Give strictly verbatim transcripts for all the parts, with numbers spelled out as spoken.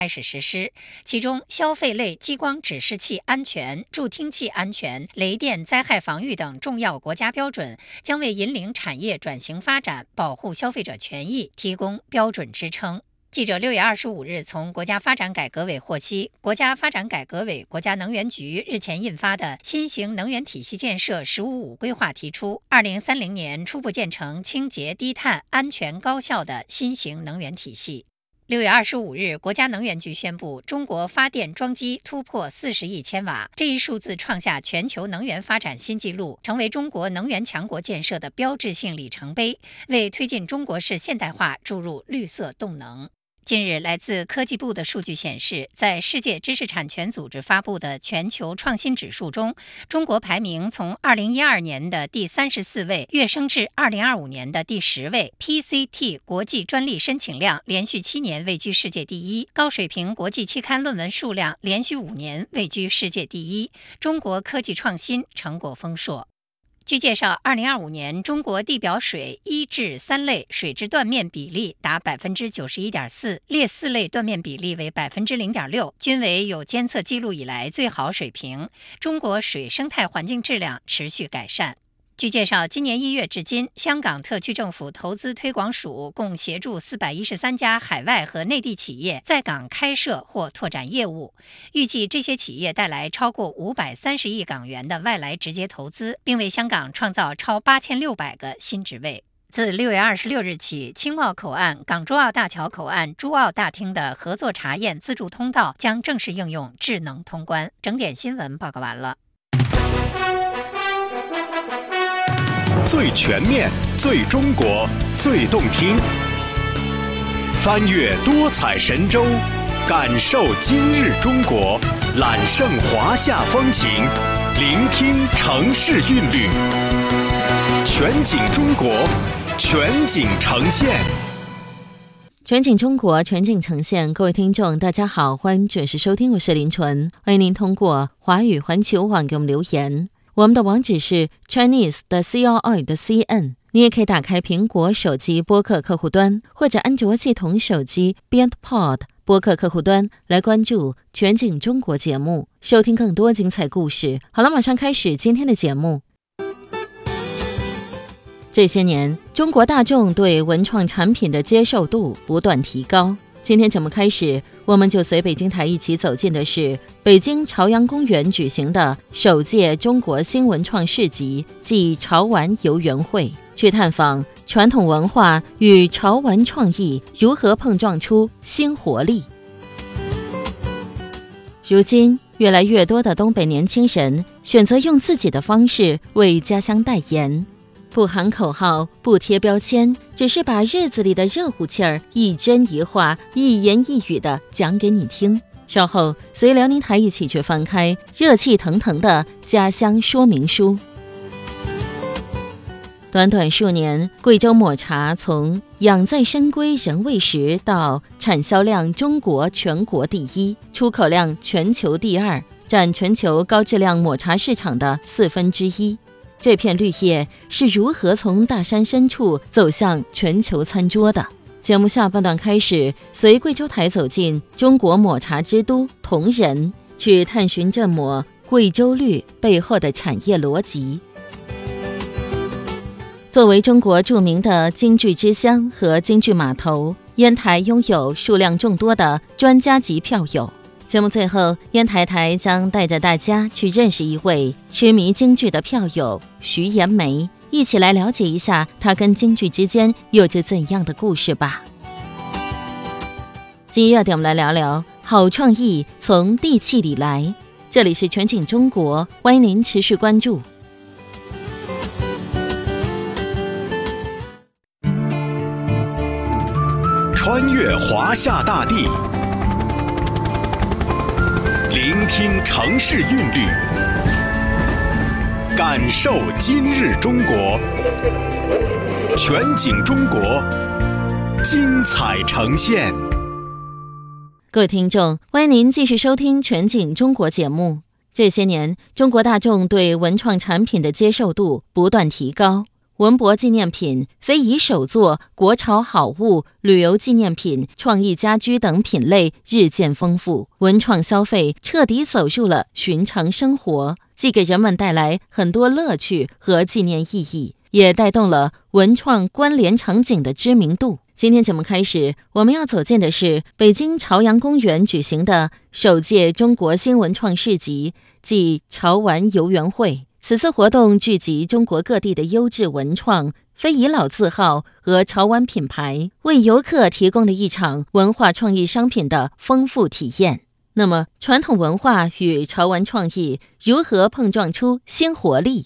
开始实施，其中消费类激光指示器安全、助听器安全、雷电灾害防御等重要国家标准将为引领产业转型发展、保护消费者权益提供标准支撑。记者六月二十五日从国家发展改革委获悉，国家发展改革委、国家能源局日前印发的新型能源体系建设“十五五”规划提出，二零三零年初步建成清洁、低碳、安全、高效的新型能源体系。六月二十五日，国家能源局宣布，中国发电装机突破四十亿千瓦，这一数字创下全球能源发展新纪录，成为中国能源强国建设的标志性里程碑，为推进中国式现代化注入绿色动能。近日，来自科技部的数据显示，在世界知识产权组织发布的全球创新指数中，中国排名从二零一二年的第三十四位跃升至二零二五年的第十位。P C T 国际专利申请量连续七年位居世界第一，高水平国际期刊论文数量连续五年位居世界第一。中国科技创新成果丰硕。据介绍，二零二五年中国地表水一至三类水质断面比例达百分之九十一点四，劣四类断面比例为百分之零点六，均为有监测记录以来最好水平。中国水生态环境质量持续改善。据介绍，今年一月至今，香港特区政府投资推广署共协助四百一十三家海外和内地企业在港开设或拓展业务，预计这些企业带来超过五百三十亿港元的外来直接投资，并为香港创造超八千六百个新职位。自六月二十六日起，青茂口岸、港珠澳大桥口岸、珠澳大厅的合作查验自助通道将正式应用智能通关。整点新闻报告完了。 最全面、最中国、最动听，翻越多彩神州，感受今日中国，揽胜华夏风情，聆听城市韵律，全景中国，全景呈现。 全景中国，全景呈现。各位听众大家好，欢迎准时收听，我是林纯，欢迎您通过华语环球网给我们留言。我们的网址是 Chinese 的 C R I 的 C N， 你也可以打开苹果手机播客客户端或者安卓系统手机 BeyondPod 播客客户端来关注全景中国节目，收听更多精彩故事。好了，马上开始今天的节目。这些年，中国大众对文创产品的接受度不断提高。今天节目开始，我们就随北京台一起走进的是北京朝阳公园举行的首届中国新文创市集暨潮玩游园会，去探访传统文化与潮玩创意如何碰撞出新活力。如今，越来越多的东北年轻人选择用自己的方式为家乡代言，不喊口号，不贴标签，只是把日子里的热乎气儿一针一话、一言一语地讲给你听。稍后随辽宁台一起去翻开热气腾腾的家乡说明书。短短数年，贵州抹茶从养在深闺人未识到产销量中国全国第一，出口量全球第二，占全球高质量抹茶市场的四分之一。这片绿叶是如何从大山深处走向全球餐桌的？节目下半段开始，随贵州台走进中国抹茶之都铜仁，去探寻这抹贵州绿背后的产业逻辑。作为中国著名的京剧之乡和京剧码头，烟台拥有数量众多的专家级票友。节目最后，烟台台将带着大家去认识一位痴迷京剧的票友徐延梅，一起来了解一下他跟京剧之间有着怎样的故事吧。今日热点，我们来聊聊好创意从地气里来。这里是全景中国，欢迎您持续关注。 穿越华夏大地，聆听城市韵律，感受今日中国，全景中国，精彩呈现。 各位听众，欢迎您继续收听全景中国节目。这些年，中国大众对文创产品的接受度不断提高。 文博纪念品、非遗手作、国潮好物、旅游纪念品、创意家居等品类日渐丰富，文创消费彻底走入了寻常生活，既给人们带来很多乐趣和纪念意义，也带动了文创关联场景的知名度。今天节目开始，我们要走进的是北京朝阳公园举行的首届中国新文创市集暨潮玩游园会。此次活动聚集中国各地的优质文创、非遗老字号和潮玩品牌，为游客提供了一场文化创意商品的丰富体验。那么，传统文化与潮玩创意如何碰撞出新活力？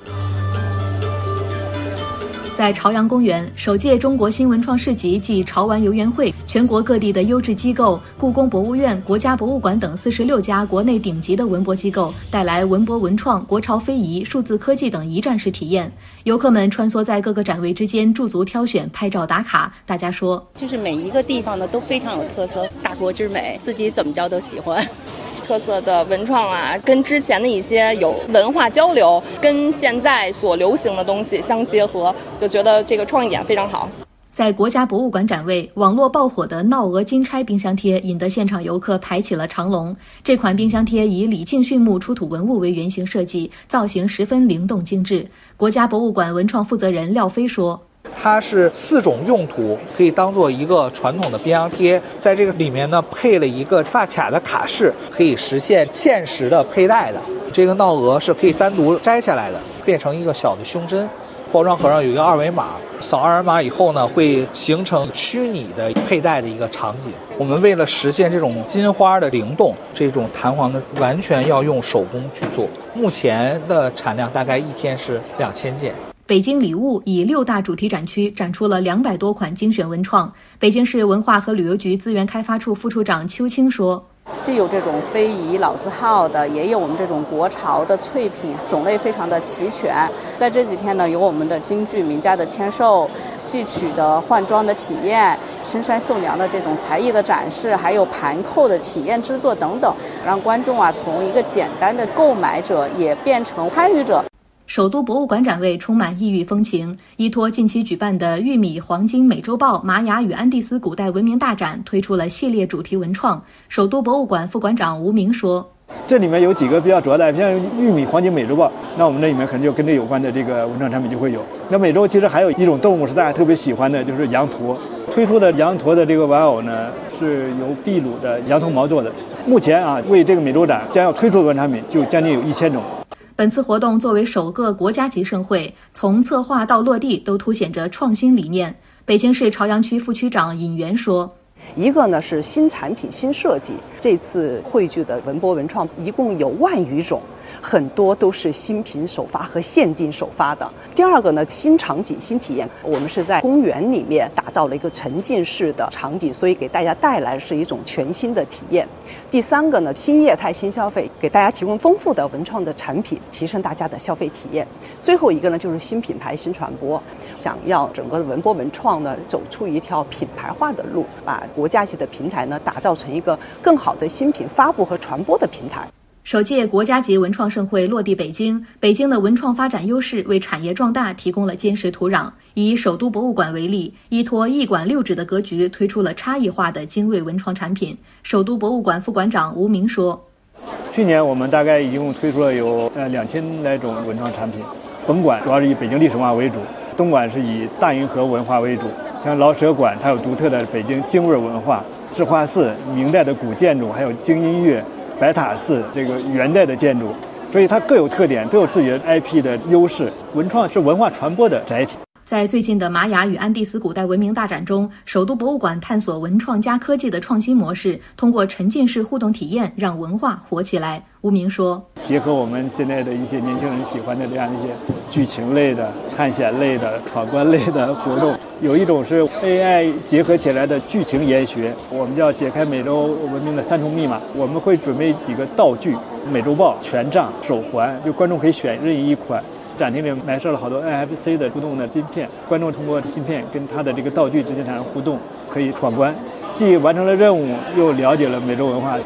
在朝阳公园，首届中国新文创市集暨潮玩游园会，全国各地的优质机构、故宫博物院、国家博物馆等四十六家国内顶级的文博机构带来文博文创、国潮非遗、数字科技等一站式体验。游客们穿梭在各个展位之间，驻足挑选、拍照打卡。大家说， 就是每一个地方呢都非常有特色，大国之美，自己怎么着都喜欢。 特色的文创啊，跟之前的一些有文化交流，跟现在所流行的东西相结合，就觉得这个创意点非常好。 在国家博物馆展位，网络爆火的闹鹅金钗冰箱贴引得现场游客排起了长龙。这款冰箱贴以李靖训墓出土文物为原型设计，造型十分灵动精致。国家博物馆文创负责人廖飞说， 它是四种用途，可以当做一个传统的冰箱贴，在这个里面呢配了一个发卡的卡式，可以实现限时的佩戴的。这个闹鹅是可以单独摘下来的，变成一个小的胸针。包装盒上有一个二维码，扫二维码以后呢，会形成虚拟的佩戴的一个场景。我们为了实现这种金花的灵动，这种弹簧的完全要用手工去做。目前的产量大概一天是两千件。 北京礼物以六大主题展区展出了两百多款精选文创。北京市文化和旅游局资源开发处副处长邱青说， 既有这种非遗老字号的，也有我们这种国潮的脆品，种类非常的齐全。在这几天呢，有我们的京剧名家的签售、戏曲的换装的体验、深山绣娘的这种才艺的展示，还有盘扣的体验制作等等，让观众啊从一个简单的购买者也变成参与者。 首都博物馆展位充满异域风情，依托近期举办的玉米黄金美洲豹玛雅与安第斯古代文明大展，推出了系列主题文创。首都博物馆副馆长吴明说， 这里面有几个比较主要的，像玉米黄金美洲豹，那我们这里面可能就跟这有关的这个文创产品就会有。那美洲其实还有一种动物是大家特别喜欢的，就是羊驼。推出的羊驼的这个玩偶呢，是由秘鲁的羊驼毛做的。目前啊，为这个美洲展将要推出的文创产品就将近有一千种。 本次活动作为首个国家级盛会，从策划到落地都凸显着创新理念。北京市朝阳区副区长尹元说， 一个呢是新产品新设计，这次汇聚的文博文创一共有万余种，很多都是新品首发和限定首发的。第二个呢，新场景新体验，我们是在公园里面打造了一个沉浸式的场景，所以给大家带来是一种全新的体验。第三个呢，新业态新消费，给大家提供丰富的文创的产品，提升大家的消费体验。最后一个呢，就是新品牌新传播，想要整个的文博文创呢走出一条品牌化的路，把国家级的平台呢打造成一个更好的新品发布和传播的平台。 首届国家级文创盛会落地北京，北京的文创发展优势为产业壮大提供了坚实土壤。以首都博物馆为例，依托一馆六址的格局，推出了差异化的精锐文创产品。首都博物馆副馆长吴明说， 去年我们大概一共推出了有呃两千来种文创产品。本馆主要是以北京历史文化为主，东馆是以大运河文化为主。像老舍馆，它有独特的北京京味文化；智化寺，明代的古建筑，还有京音乐；白塔寺，这个元代的建筑，所以它各有特点，都有自己的 I P 的优势。文创是文化传播的载体。 在最近的玛雅与安第斯古代文明大展中，首都博物馆探索文创加科技的创新模式，通过沉浸式互动体验让文化活起来。吴明说， 结合我们现在的一些年轻人喜欢的这样一些剧情类的、探险类的、闯关类的活动，有一种是 A I 结合起来的剧情研学，我们叫解开美洲文明的三重密码。我们会准备几个道具，美洲豹、权杖、手环，就观众可以选任意一款。展厅里埋设了好多 N F C 的互动的芯片，观众通过芯片跟它的这个道具之间产生互动，可以闯关，既完成了任务，又了解了美洲文化。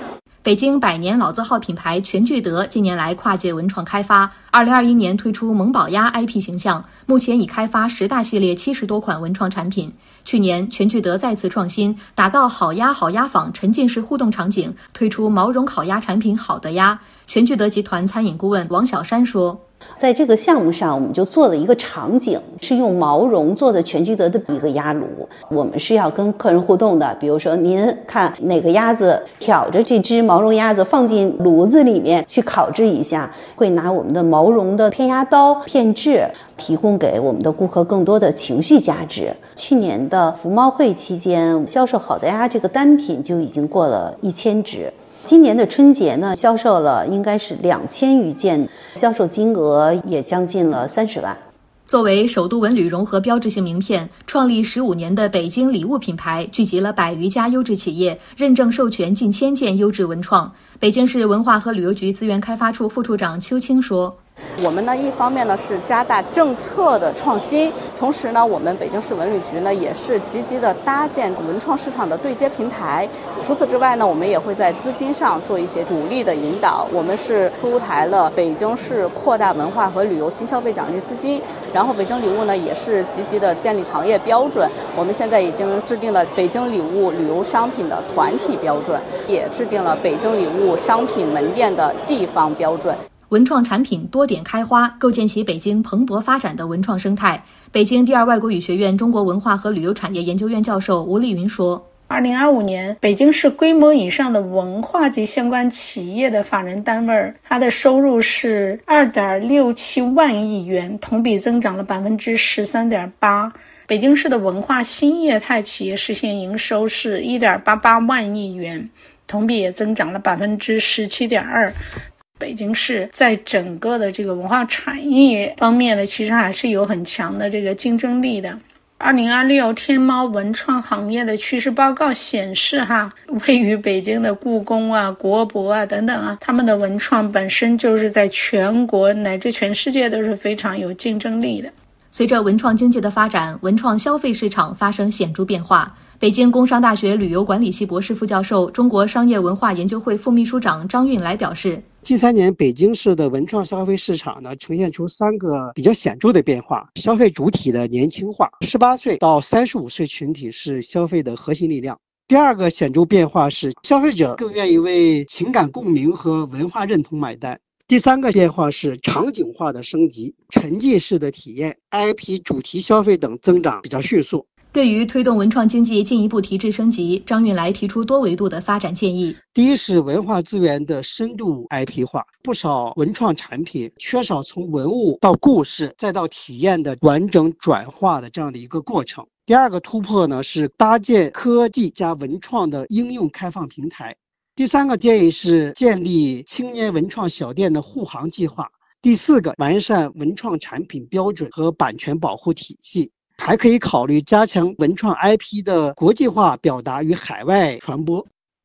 北京百年老字号品牌全聚德近年来跨界文创开发，二零二一年推出萌宝鸭 I P 形象，目前已开发十大系列七十多款文创产品。去年，全聚德再次创新，打造好鸭好鸭坊沉浸式互动场景，推出毛绒烤鸭产品好的鸭。全聚德集团餐饮顾问王小山说， 在这个项目上，我们就做了一个场景，是用毛绒做的全聚德的一个鸭炉。我们是要跟客人互动的，比如说您看哪个鸭子挑着这只毛绒鸭子放进炉子里面去烤制一下，会拿我们的毛绒的片鸭刀片制，提供给我们的顾客更多的情绪价值。去年的服贸会期间，销售好的鸭这个单品就已经过了一千只。今年的春节呢，销售了应该是两千余件，销售金额也将近了三十万。 作为首都文旅融合标志性名片，创立十五年的北京礼物品牌聚集了百余家优质企业，认证授权近千件优质文创。北京市文化和旅游局资源开发处副处长邱青说， 我们呢，一方面呢是加大政策的创新，同时呢，我们北京市文旅局呢也是积极的搭建文创市场的对接平台。除此之外呢，我们也会在资金上做一些鼓励的引导。我们是出台了北京市扩大文化和旅游新消费奖励资金，然后北京礼物呢也是积极的建立行业标准。我们现在已经制定了北京礼物旅游商品的团体标准，也制定了北京礼物商品门店的地方标准。 文创产品多点开花，构建起北京蓬勃发展的文创生态。北京第二外国语学院中国文化和旅游产业研究院教授吴丽云说， 二零二五年，北京市规模以上的文化及相关企业的法人单位，它的收入是二点六七万亿元，同比增长了百分之十三点八。北京市的文化新业态企业实现营收是一点八八万亿元，同比也增长了百分之十七点二。北京市在整个的这个文化产业方面呢，其实还是有很强的这个竞争力的。二零二六天猫文创行业的趋势报告显示哈，位于北京的故宫啊、国博啊等等啊，他们的文创本身就是在全国乃至全世界都是非常有竞争力的。 随着文创经济的发展，文创消费市场发生显著变化。北京工商大学旅游管理系博士副教授、中国商业文化研究会副秘书长张运来表示， 近三年北京市的文创消费市场呢，呈现出三个比较显著的变化。消费主体的年轻化，十八岁到三十五岁群体是消费的核心力量。第二个显著变化是消费者更愿意为情感共鸣和文化认同买单。第三个变化是场景化的升级，沉浸式的体验、I P 主题消费等增长比较迅速。 对于推动文创经济进一步提质升级，张运来提出多维度的发展建议。 第一是文化资源的深度 I P 化，不少文创产品缺少从文物到故事再到体验的完整转化的这样的一个过程。第二个突破呢是搭建科技加文创的应用开放平台。第三个建议是建立青年文创小店的护航计划。第四个，完善文创产品标准和版权保护体系。还可以考虑加强文创 I P 的国际化表达与海外传播。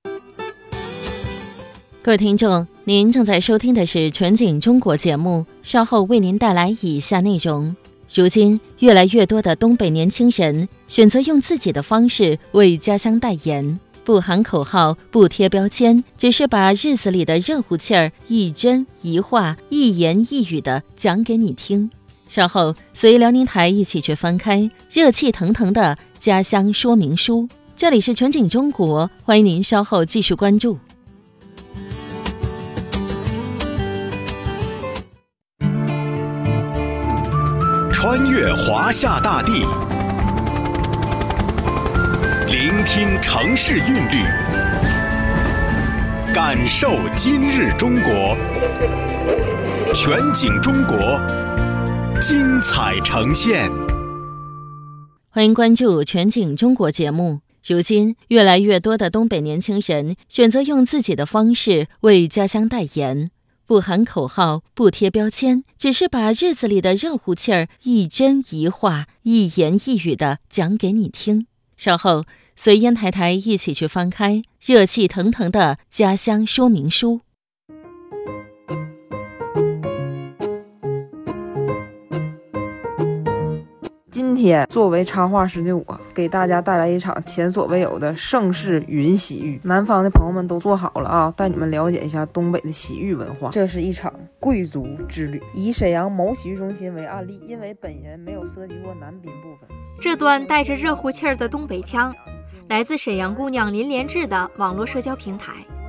各位听众，您正在收听的是全景中国节目，稍后为您带来以下内容。如今，越来越多的东北年轻人选择用自己的方式为家乡代言，不喊口号，不贴标签，只是把日子里的热乎气儿一针一话、一言一语的讲给你听。稍后随辽宁台一起去翻开热气腾腾的家乡说明书。这里是全景中国，欢迎您稍后继续关注。 穿越华夏大地，聆听城市韵律，感受今日中国。全景中国，精彩呈现。 欢迎关注全景中国节目。如今，越来越多的东北年轻人选择用自己的方式为家乡代言，不喊口号，不贴标签，只是把日子里的热乎气儿一针一话、一言一语的讲给你听。稍后随烟台台一起去翻开热气腾腾的家乡说明书。 今天作为插画师的我，给大家带来一场前所未有的盛世云洗浴。南方的朋友们都坐好了啊，带你们了解一下东北的洗浴文化。这是一场贵族之旅，以沈阳某洗浴中心为案例，因为本人没有涉及过男宾部分。 这段带着热乎气儿的东北腔，来自沈阳姑娘林连志的网络社交平台。